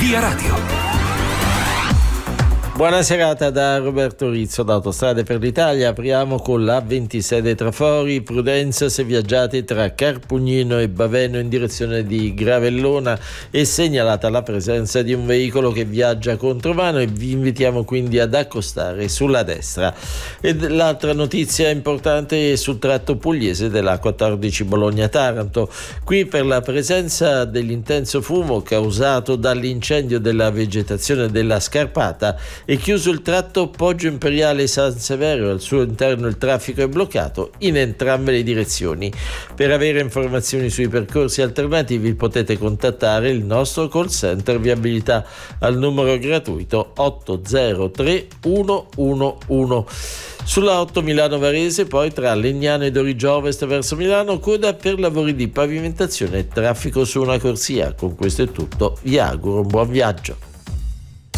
Via Radio. Buona serata da Roberto Rizzo da Autostrade per l'Italia. Apriamo con la 26 dei Trafori. Prudenza se viaggiate tra Carpugnino e Baveno in direzione di Gravellona. È segnalata la presenza di un veicolo che viaggia contromano e vi invitiamo quindi ad accostare sulla destra. E l'altra notizia importante è sul tratto pugliese della 14 Bologna-Taranto. Qui, per la presenza dell'intenso fumo causato dall'incendio della vegetazione della Scarpata, è chiuso il tratto Poggio Imperiale San Severo. Al suo interno il traffico è bloccato in entrambe le direzioni. Per avere informazioni sui percorsi alternativi potete contattare il nostro call center viabilità al numero gratuito 803 111. Sulla 8 Milano Varese, poi tra Legnano e Dorigio Ovest verso Milano, coda per lavori di pavimentazione e traffico su una corsia. Con questo è tutto, vi auguro un buon viaggio.